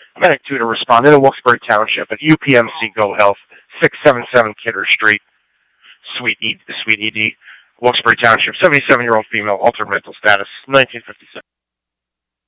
Medic 2 to respond in Wilkes-Barre Township at UPMC Go Health, 677 Kidder Street, Suite ED, Wilkes-Barre Township, 77-year-old female, altered mental status, 1957.